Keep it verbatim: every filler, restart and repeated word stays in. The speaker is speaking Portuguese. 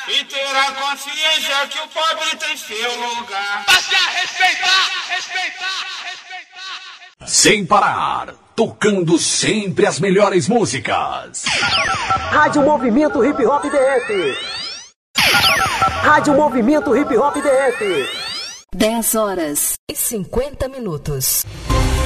e ter a consciência que o pobre tem seu lugar. Passe a respeitar, respeitar, respeitar. Sem parar, tocando sempre as melhores músicas. Rádio Movimento Hip Hop D F. Rádio Movimento Hip Hop D F. dez horas e cinquenta minutos.